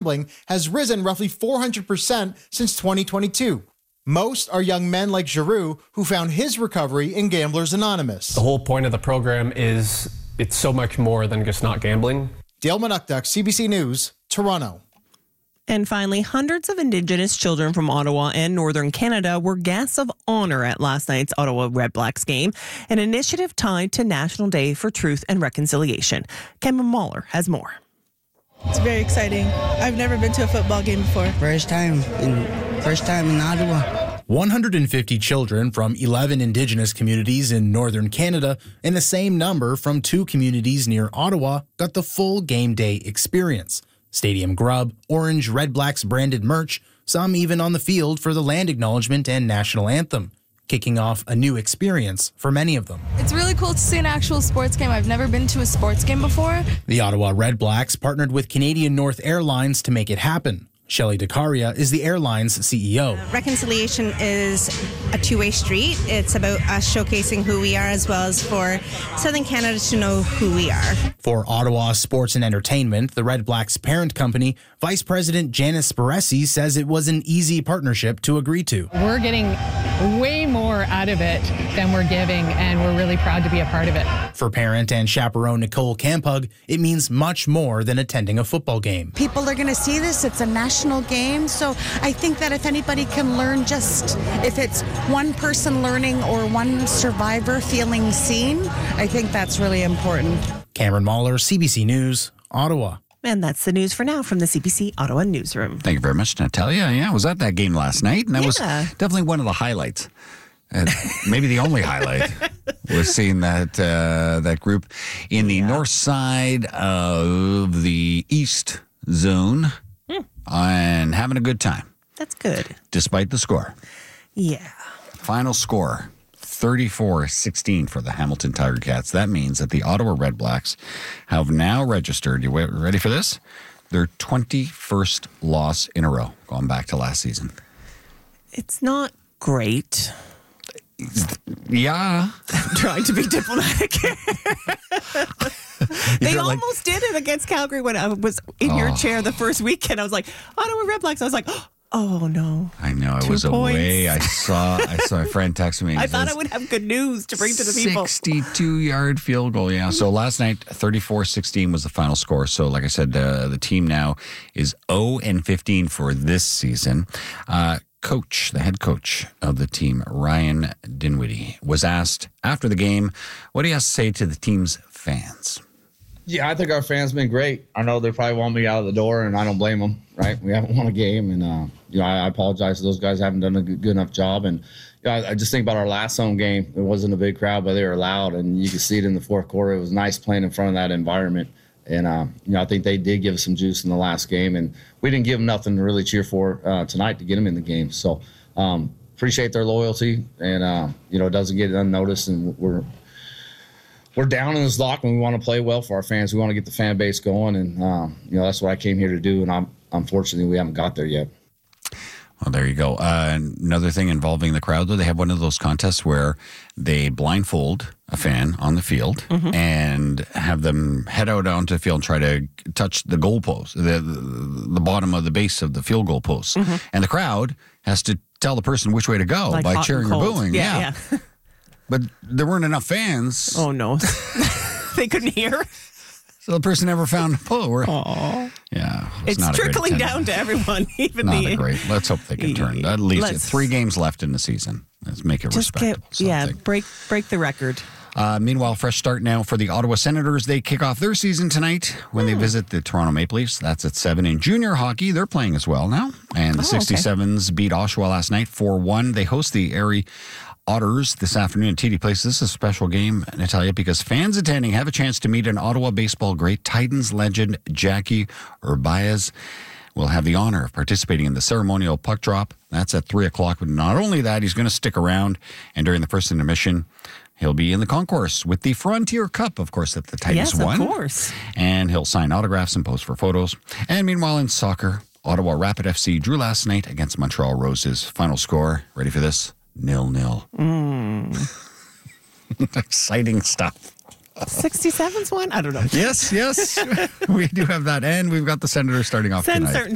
gambling has risen roughly 400% since 2022. Most are young men like Giroux, who found his recovery in Gamblers Anonymous. The whole point of the program is it's so much more than just not gambling. Dale Manukduk, CBC News, Toronto. And finally, hundreds of Indigenous children from Ottawa and Northern Canada were guests of honor at last night's Ottawa Red Blacks game, an initiative tied to National Day for Truth and Reconciliation. Cameron Mahler has more. It's very exciting. I've never been to a football game before. First time in Ottawa. 150 children from 11 Indigenous communities in Northern Canada and the same number from 2 communities near Ottawa got the full game day experience. Stadium grub, orange Red Blacks branded merch, some even on the field for the land acknowledgement and national anthem, kicking off a new experience for many of them. It's really cool to see an actual sports game. I've never been to a sports game before. The Ottawa Red Blacks partnered with Canadian North Airlines to make it happen. Shelley DeCaria is the airline's CEO. Reconciliation is a two-way street. It's about us showcasing who we are as well as for Southern Canada to know who we are. For Ottawa Sports and Entertainment, the Red Blacks' parent company, Vice President Janice Baresi says it was an easy partnership to agree to. We're getting way more out of it than we're giving, and we're really proud to be a part of it. For parent and chaperone Nicole Campug, it means much more than attending a football game. People are going to see this. It's a national game, so I think that if anybody can learn, just if it's one person learning or one survivor feeling seen, I think that's really important. Cameron Mahler, CBC News, Ottawa. And that's the news for now from the CBC Ottawa newsroom. Thank you very much, Natalia. Yeah, I was at that game last night, and that was definitely one of the highlights. Maybe the only highlight was seeing that group in the north side of the East Zone and having a good time. That's good. Despite the score. Yeah. Final score, 34-16 for the Hamilton Tiger Cats. That means that the Ottawa Red Blacks have now registered, you ready for this? Their 21st loss in a row, going back to last season. It's not great. Yeah. I'm trying to be diplomatic. They almost did it against Calgary when I was in your chair the first weekend. I was like, Ottawa Red Blacks. I was like, oh no. I know. It was away. I saw a friend text me. I thought I would have good news to bring to the people. 62-yard field goal, yeah. So last night, 34-16 was the final score. So like I said, the team now is 0-15 for this season. The head coach of the team, Ryan Dinwiddie, was asked after the game what he has to say to the team's fans. Yeah, I think our fans been great. I know they probably want me out of the door, and I don't blame them, right? We haven't won a game, and I apologize to those guys. Haven't done a good enough job. And I just think about our last home game. It wasn't a big crowd, but they were loud, and you could see it in the fourth quarter. It was nice playing in front of that environment. And, I think they did give us some juice in the last game, and we didn't give them nothing to really cheer for tonight to get them in the game. So appreciate their loyalty, and, it doesn't get unnoticed, and we're down in this lock when we want to play well for our fans. We want to get the fan base going, and, that's what I came here to do, and unfortunately we haven't got there yet. Well, there you go. Another thing involving the crowd, though, they have one of those contests where they blindfold a fan on the field and have them head out onto the field and try to touch the goalpost, the bottom of the base of the field goal post. And the crowd has to tell the person which way to go by cheering or booing. Yeah. But there weren't enough fans. Oh, no. They couldn't hear. So the person never found a pull. Yeah. It's not trickling down to everyone. Even not a great. Let's hope they can turn. At least 3 games left in the season. Let's make it respectable. Break the record. Meanwhile, fresh start now for the Ottawa Senators. They kick off their season tonight when they visit the Toronto Maple Leafs. That's at 7. In junior hockey, they're playing as well now. And the 67s beat Oshawa last night 4-1. They host the Erie Otters this afternoon at TD Place. This is a special game, Natalia, because fans attending have a chance to meet an Ottawa baseball great, Titans legend Jackie Urbias. Will have the honor of participating in the ceremonial puck drop. That's at 3 o'clock. But not only that, he's going to stick around, and during the first intermission, he'll be in the concourse with the Frontier Cup, of course, that the Titans won. Yes, of course. And he'll sign autographs and pose for photos. And meanwhile, in soccer, Ottawa Rapid FC drew last night against Montreal Roses. Final score, ready for this? 0-0. Exciting stuff. 67's one? I don't know. Yes. We do have that. And we've got the Senators starting off tonight.